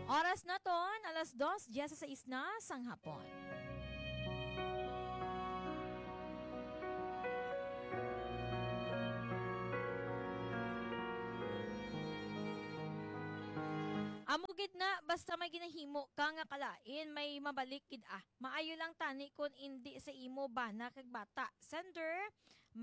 Oras na ton, alas 2:16 na sang hapon. Amugid na, basta may ginahimo ka nga kalain, may mabalik kid maayo lang tani kung hindi sa imo bana kag bata. Sender,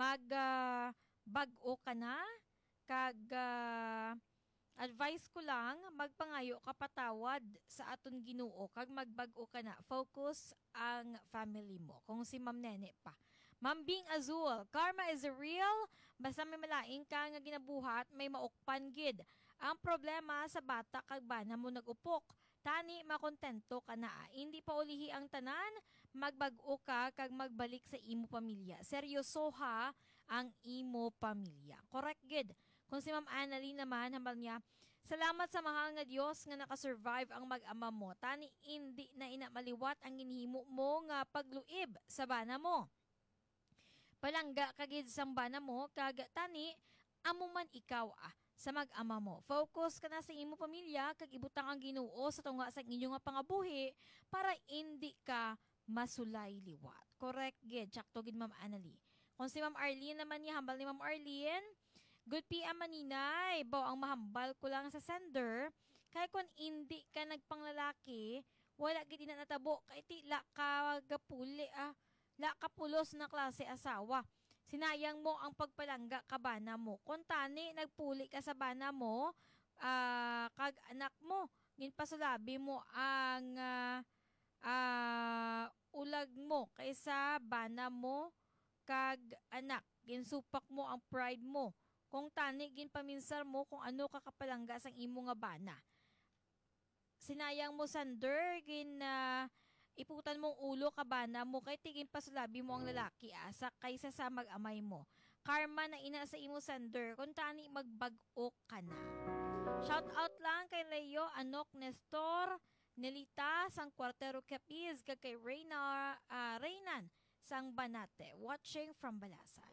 bag-o ka na, kag advice ko lang, magpangayo ka patawad sa aton Ginoo kag magbag-o ka na. Focus ang family mo. Kung si Ma'am Nene pa. Ma'am Bing Azul, karma is real. Basta may malaing ka nga ginabuhat, may maukpan gid. Ang problema sa bata kag bana mo nag-upok. Tani makontento ka na. Hindi pa ulihi ang tanan, magbag-o ka kag magbalik sa imo pamilya. Seryosoha ang imo pamilya. Correct gid. Kung si Ma'am Annalyn naman, hambal niya, salamat sa mahal nga Dios nga nakasurvive ang mag-ama mo. Tani hindi na inamaliwat ang ginhimo mo nga pagluib sa bana mo. Palangga kagid sang bana mo, kag tani, amo man ikaw sa mag-ama mo. Focus ka na sa imo pamilya, kag ibutang ang Ginoo sa tunga sa inyo nga pangabuhi para hindi ka masulay liwat. Correct gid, tsakto gid Ma'am Annalyn. Kung si Ma'am Arlene naman niya, hambal ni Ma'am Arlene, good PM maninay, baw ang mahambal ko lang sa sender, kaya kung hindi ka nagpanglalaki, wala gid na natabo, kay tila ka gapuli la ka pulos na klase asawa. Sinayang mo ang pagpalangga ka bana mo. Kung tani, nagpuli ka sa bana mo, kag anak mo, ginpasulabi mo ang ulag mo kaysa bana mo, kag anak. Ginsupak mo ang pride mo. Kung tani, ginpaminsar mo kung ano kakapalangga sang imo nga bana. Sinayang mo sander, iputan mong ulo ka bana mo, kay tigin pasulabi mo ang lalaki asa kaysa sa mag-amay mo. Karma na ina sa imo sander, kung tani magbag-o ka na. Shout out lang kay Leo, Anok, Nestor, Nelita, sang Cuartero Capiz, kag kay Reynan, sang Banate, watching from Balasan.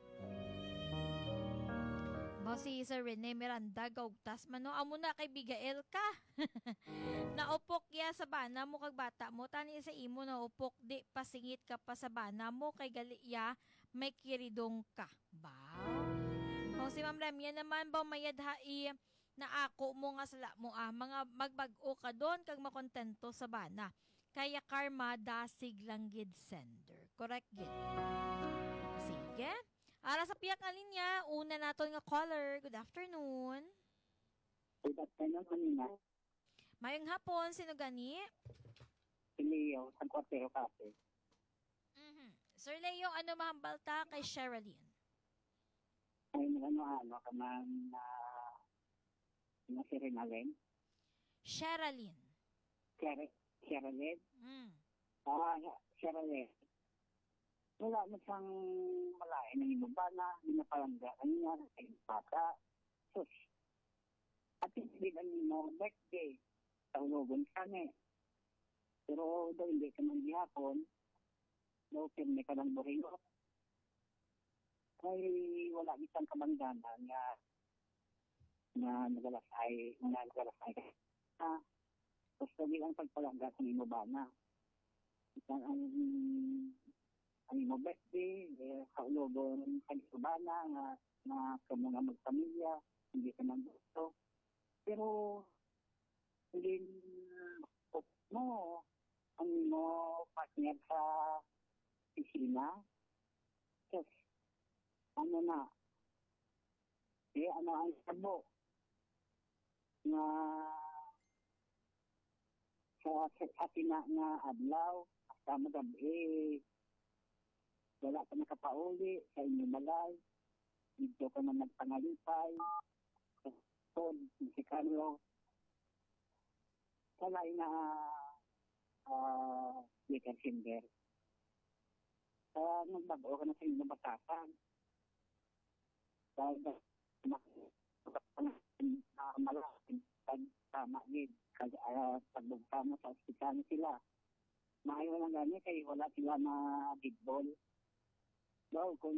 Si Sir Rene Miranda gaugtas man no, amo na kay Bigael ka. Naupok ya sa bana mo kag bata mo, tani sa imo naupok di pasingit ka pa sa bana mo kay gali ya may kiridong ka. Ba? Kung si Ma'am Ramya naman ba mayadhai na ako mo nga sala mo mga magbag-o ka doon kag makontento sa bana. Kaya karma dasig lang gid sender. Correct gid. Sige. Ara sa piyak nga linya, una naton nga caller. Good afternoon. Good afternoon, kanina. Mayong hapon, sino gani? Si Leo, San Cuartero Cafe. Sir Leo, ano mahambal ta kay Sherilyn? Ay, ano, ka man na si Renalyn? Sherilyn. Sherilyn? Sherilyn. Wala mo siyang malain ng ibabana, pinapalangga kanya, ay bata. Sus, at hindi lang mo birthday, sa ulogon kami. Pero daw hindi ka man gihapon, daw pirme ka lang buringot. Ay wala isang kabangdanan na nagalasay ka. Gusto nilang pagpalangga sa ibabana. Ang imo birthday, sa ulogon sa ibabana, na kamo nga magpamilya, hindi ka man gusto. Pero, hindi mo, ang mo partner sa pisina. Yes. Ano na? Ano ang sabo? Na sa tina nga adlaw, sa magabi, wala ka nakapauli sa inyong balay. Dito ka na nagpangalipay. Si Carlo. Kalay na Likan Sinder. Nagbago ka na sa inyong batasan. Dahil malaking tama din. Pagbagta mo sa ospital sila. Maayo lang gani kay wala sila na bidball. Daw kung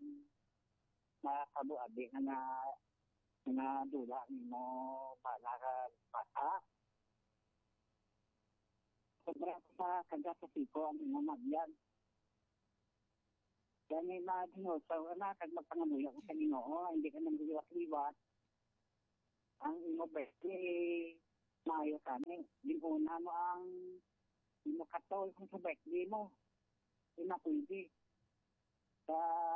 nakabuabi na dula ni mo bala ka bata, Sobra sa kagasasiko ang mamagyan. Yan may mga dinosaur na kag magpangamuya ko sa Ginoo, hindi ka nang liwat-liwat. Ang imo birthday, maayo kami. Una mo ang imo katol kung sa birthday mo. Hindi na pwede. Sa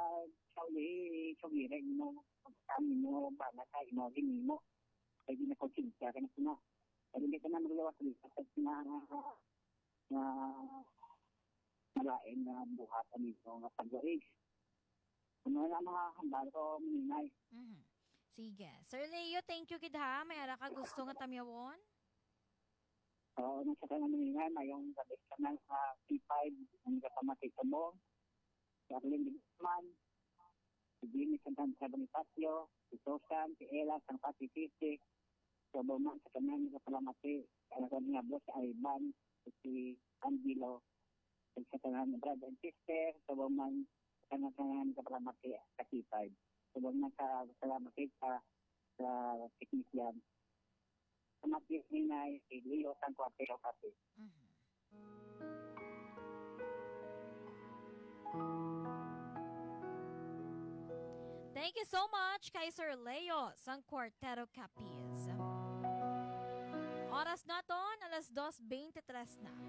sauli mo, kami mo, bala ka, inogin mo. Kaya di na konsinsya ka na sina. Kaya hindi ka na magliwat-liwat at na malain na buhatan nito nga pagwaig. Ano na mga hambal ko, minay. Sige. Sir Leo, thank you kid ha. May ara ka gusto nga tamyawon? Oo, nasa ka na minay, mayroong gabi ka na sa P5, ang kapamatay sa mo. Si Arlene Digman, si Jimmy Santan sa Bonifacio, si Tosan, si Ella, sang Pati Titi, si Oboman sa kanan, kapalamati, kalagan niya boss, si Ivan, si Angelo, sa kanan brother and sister, sa Oboman, kanan kapalamati sa P5. So, na sa kapalamati sa technician. Sa Matthew Minay, si Leo San Cuartero Pati. Thank you so much kay Sir Leo San Cuartero Capiz. Oras naton, 2:23 na.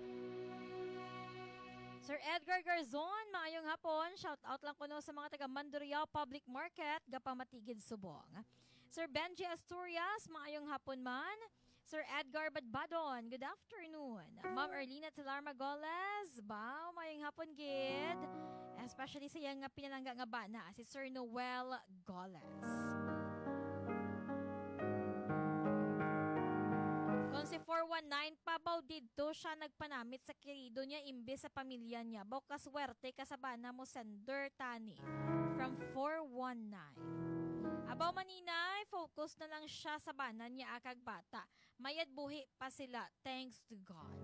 Sir Edgar Garzon, maayong hapon. Shout out lang ko no sa mga taga Mandurriao Public Market, Gapamatigid, Subong. Sir Benji Asturias, maayong hapon man. Sir Edgar Badbadon, good afternoon. Ma'am Erlina Tilar Magoles, bao, maayong hapon gid. Especially sa iyang pinalangga nga bana, si Sir Noel Goles. Kung si 419 pa baw dito siya nagpanamit sa kirido niya imbes sa pamilya niya. Baw kaswerte kasabana mo sender tani from 419. Abaw maninay, focus na lang siya sa bana niya akag bata. Mayad buhi pa sila, thanks to God.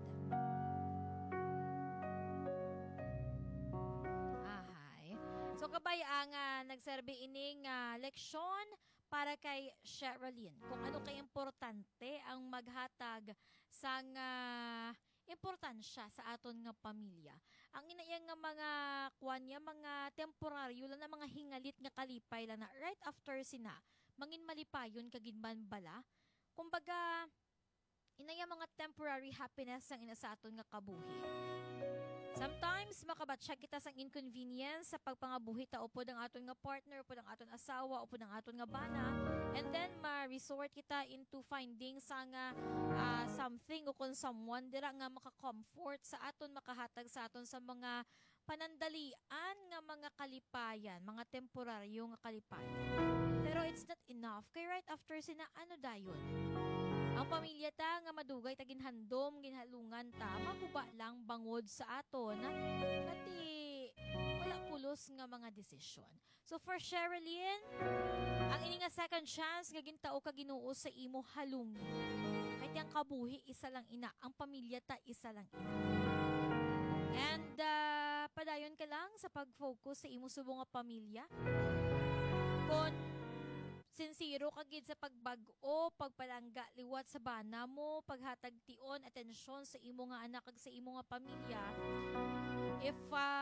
Ahay. So kabay ang nagserbi ining leksyon para kay Sherilyn. Kung ano kay importante ang maghatag sang importansya sa aton nga pamilya. Ang inayang nga mga kuanya, mga temporaryo lang na mga hingalit nga kalipay lang na right after sina, mangin malipayon kagidman bala. Kumbaga, inayang mga temporary happiness ang ina sa aton nga kabuhi. Sometimes, makabatsyag kita sang inconvenience sa pagpangabuhi ta upod ang aton nga partner, upod ang aton asawa, upod ang aton nga bana. And then, ma-resort kita into finding sang something o kung someone dira nga maka-comfort sa aton, makahatag sa aton sa mga panandalian nga mga kalipayan, mga temporaryo nga kalipayan. Pero it's not enough. Kay right after sina, ano dayon? Ang pamilya ta nga madugay ta ginhandom, ginhalungan ta, maguba lang bangod sa aton, kati wala pulos nga mga desisyon. So for Sherilyn, ang ini nga second chance nga gintao ka Ginoo sa imo halungin. Kahit ang kabuhi isa lang ina, ang pamilya ta isa lang ina. And padayon ka lang sa pag-focus sa imo subong nga pamilya. Kung sincero ka gid sa pagbag-o, pagpalangga liwat sa bana mo, paghatag tion, atensyon sa imo nga anak kag sa imo nga pamilya. If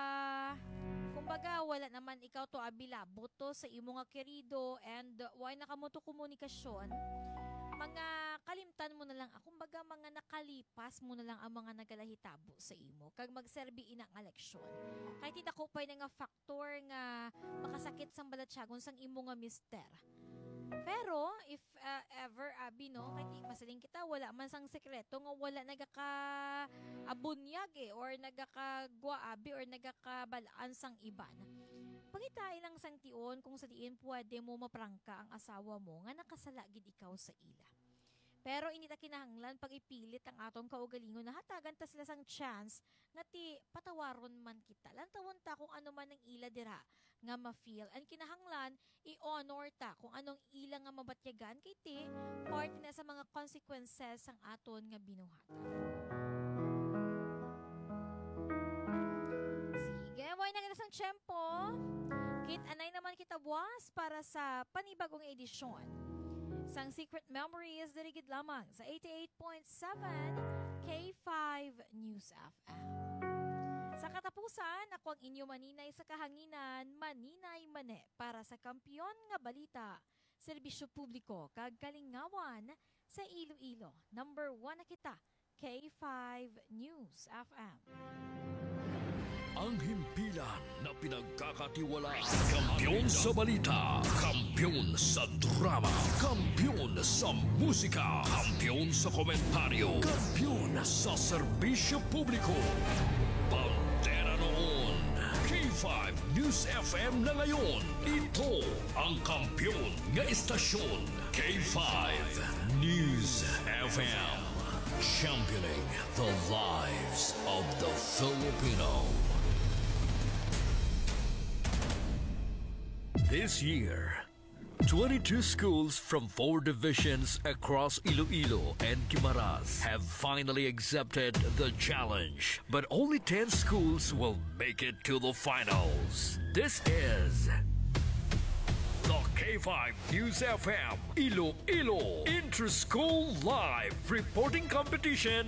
kumbaga wala naman ikaw to abilabot to sa imo nga kerido and why nakamo to komunikasyon, mga kalimtan mo na lang, kumbaga mga nakalipas mo na lang ang mga nagalahitabo sa imo kag magserbi ina nga leksyon. Kahit ita ko pay nga factor nga makasakit sang balatsagon sang imo nga mister. Pero, if ever, abi, no, kahit masaling kita, wala man sang sekreto nga wala nagaka-abunyag or nagaka-gwa, abi, or nagaka-balaan sang iban. Pangitain lang sang tion kung sa diin pwede mo maprangka ang asawa mo nga nakasalagid ikaw sa ila. Pero inita kinahanglan pag ipilit ang atong kaugalingon na hatagan ta sila sang chance nga ti patawaron man kita. Lantawon ta kung ano man ang ila dira nga ma-feel. And kinahanglan i-honor ta kung anong ila nga mabatyagan kay ti part na sa mga consequences sang aton nga binuhatan. Sige, why na kita sang tiyempo? Kit anay naman kita buwas para sa panibagong edisyon sang Secret Memories dirigid lamang sa 88.7 K5 News FM. Sa katapusan, ako ang inyo maninay sa kahanginan, maninay mane para sa kampyon nga balita, serbisyo publiko kag kalingawan sa Iloilo. Number 1 na kita, K5 News FM. Ang himpilan na pinagkakatiwalaan. Kampiyon sa balita, kampiyon sa drama, kampiyon sa musika, kampiyon sa komentaryo, kampiyon sa serbisyo publiko. Pantera noon, K5 News FM na ngayon. Ito ang kampiyon nga istasyon, K5 News FM. Championing the lives of the Filipino. This year, 22 schools from 4 divisions across Iloilo and Guimaras have finally accepted the challenge, but only 10 schools will make it to the finals. This is the K5 News FM Iloilo Inter-School Live Reporting Competition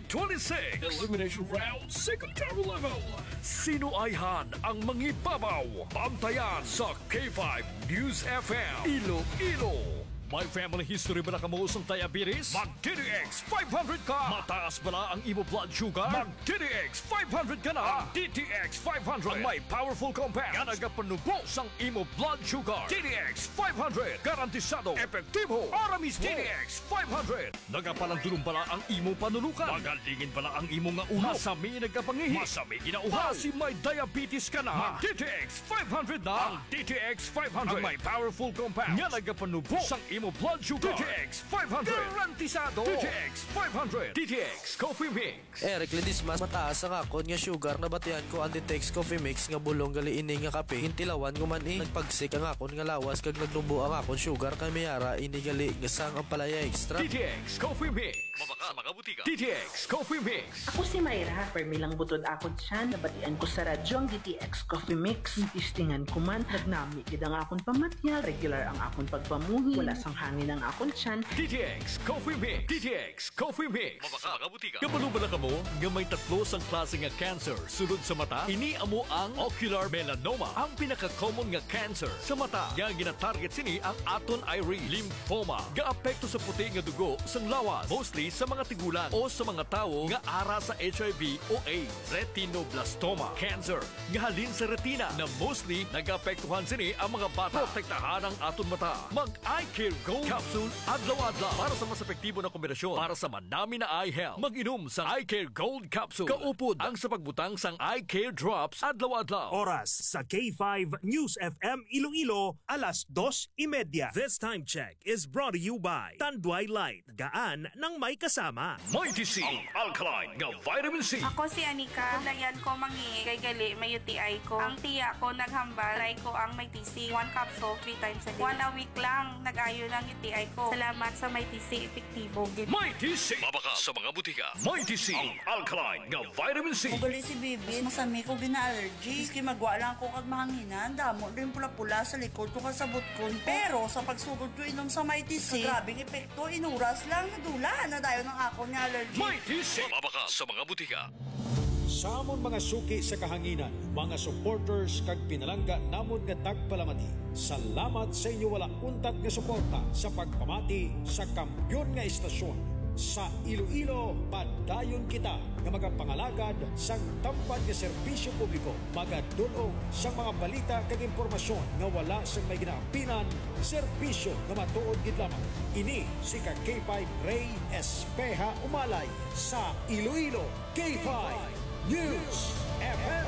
2026 Elimination Round Secondary Level. Sino ayhan ang mangibabaw? Bantayan sa K5 News FM Iloilo. May family history ba na kamuusong diabetes? Mag-DTX 500 ka! Mataas ba na ang imo blood sugar? Mag-DTX 500 ka na! DTX 500 ang may powerful compounds nga nagapanubos ang imo blood sugar. DTX 500 garantisado, epektibo, aramis. DTX 500 nagapalandulong bala ang imo panulukan. Magalingin bala ang imo nga uhaw. Masami nagapangihi. Masami ginauhaw. Kasi may diabetes ka na. Mag-DTX 500 na! Ang DTX 500 ang may powerful compounds nga nagapanubos ang imo blood sugar. DTX 500 garantisado. DTX 500 DTX Coffee Mix. Eric Ledismas, mataas ang akon nga sugar na batian ko ang DTX Coffee Mix nga bulong gali ini nga kape. Hintilawan ko man nagpagsik ang akon nga lawas kag nagnubo ang akon sugar kay mayara ini gali nga sang ang palaya extra. DTX Coffee Mix. Mabaka mga butika. DTX Coffee Mix. Ako si Mayra, permilang butod akon siya, nabatian ko sa radyo ang DTX Coffee Mix. Tistingan ko man, nagnami gid ang akon pamatyal, regular ang akon pagpamuhi, wala sang hangin ang akon siyan. DTX Coffee Mix. DTX Coffee Mix. Mabaka mga butika. Kabalo ba na kamo nga may tatlo sang klase nga cancer sulod sa mata? Ini amo ang ocular melanoma, ang pinaka-common nga cancer sa mata. Nga gina-target sini ang aton iris, lymphoma, gaapekto sa puti nga dugo sang lawas, mostly sa mga tigulang o sa mga tawo nga ara sa HIV o AIDS. Retinoblastoma cancer nga halin sa retina na mostly nagapektuhan sini ang mga bata. Protektahan ang aton mata. Mag-eye care gold capsule adlaw-adlaw para sa mas epektibo na kombinasyon para sa manami na eye health. Mag-inom sa eye care gold capsule. Kaupod ang sa pagbutang sang eye care drops adlaw-adlaw. Oras sa K5 News FM Iloilo, alas 2:30. This time check is brought to you by Tanduay Light. Gaan ng may kasama. Mighty C, ang alkaline nga vitamin C. Ako si Anika. Dayan ko mangi kay gali may UTI ko. Ang tiya ko naghambal, try ko ang may TC. 1 capsule 3 times a day. 1 a week lang nag-ayo ng UTI ko. Salamat sa may TC, epektibo gid. Mighty C, mabaka sa mga butika. Mighty C, ang alkaline nga vitamin C. Ugali si Bibi, masami ko gina-allergy. Iski magwa lang ko kag mahanginan, damo din pula-pula sa likod ko kasabot ko. Pero sa pagsugod ko inom sa Mighty C, grabing epekto, inuras lang, nadula na dayo ng ako ni allergy. Mighty C, mabaka sa mga butika. Sa amon mga suki sa kahanginan, mga supporters kag pinalangga namon nga tagpalamati. Salamat sa inyo wala untat nga suporta sa pagpamati sa kampyon nga istasyon. Sa Iloilo, padayon kita nga magapangalagad sang tampad nga serbisyo publiko, magadulong sa mga balita kag impormasyon nga wala sa may ginaapinan, serbisyo nga matuod gid lamang. Ini si K5 Ray Espeja Umalay sa Iloilo, K5 News FM.